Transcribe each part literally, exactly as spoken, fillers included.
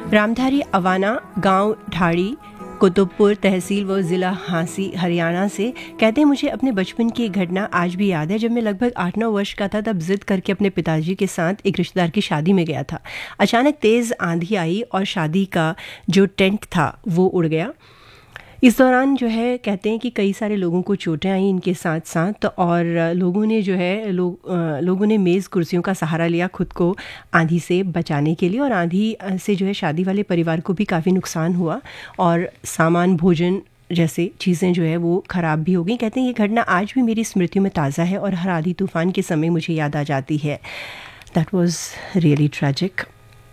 रामधारी अवाना गांव ढाड़ी कुतुबपुर तहसील व ज़िला हांसी हरियाणा से कहते हैं, मुझे अपने बचपन की एक घटना आज भी याद है। जब मैं लगभग आठ नौ वर्ष का था तब जिद करके अपने पिताजी के साथ एक रिश्तेदार की शादी में गया था। अचानक तेज़ आंधी आई और शादी का जो टेंट था वो उड़ गया। इस दौरान जो है कहते हैं कि कई सारे लोगों को चोटें आई इनके साथ साथ, और लोगों ने जो है लो, लोगों ने मेज़ कुर्सियों का सहारा लिया खुद को आंधी से बचाने के लिए। और आंधी से जो है शादी वाले परिवार को भी काफ़ी नुकसान हुआ और सामान भोजन जैसे चीज़ें जो है वो ख़राब भी हो गई। कहते हैं ये घटना आज भी मेरी स्मृतियों में ताज़ा है और हर आंधी तूफ़ान के समय मुझे याद आ जाती है। That was really tragic.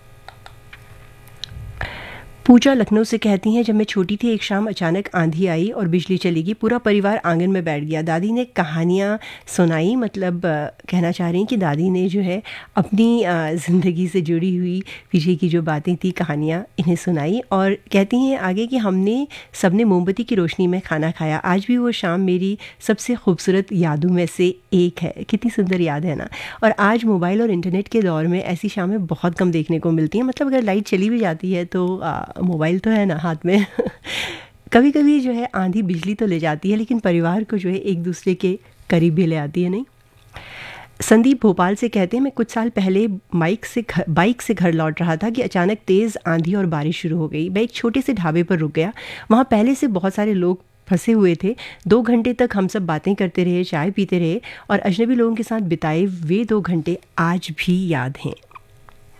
पूजा लखनऊ से कहती हैं, जब मैं छोटी थी एक शाम अचानक आंधी आई और बिजली चली गई। पूरा परिवार आंगन में बैठ गया। दादी ने कहानियाँ सुनाई, मतलब कहना चाह रही हैं कि दादी ने जो है अपनी ज़िंदगी से जुड़ी हुई पीछे की जो बातें थी कहानियाँ इन्हें सुनाई। और कहती हैं आगे कि हमने सबने मोमबत्ती की रोशनी में खाना खाया। आज भी वो शाम मेरी सबसे खूबसूरत यादों में से एक है। कितनी सुंदर याद है ना। और आज मोबाइल और इंटरनेट के दौर में ऐसी शामें बहुत कम देखने को मिलती हैं। मतलब अगर लाइट चली भी जाती है तो आ, मोबाइल तो है ना हाथ में। कभी कभी जो है आंधी बिजली तो ले जाती है, लेकिन परिवार को जो है एक दूसरे के करीब भी ले आती है, नहीं। संदीप भोपाल से कहते हैं, मैं कुछ साल पहले बाइक से घर बाइक से घर लौट रहा था कि अचानक तेज़ आंधी और बारिश शुरू हो गई। मैं एक छोटे से ढाबे पर रुक गया। वहाँ पहले से बहुत सारे लोग फंसे हुए थे। दो घंटे तक हम सब बातें करते रहे, चाय पीते रहे और अजनबी लोगों के साथ बिताए वे दो घंटे आज भी याद हैं।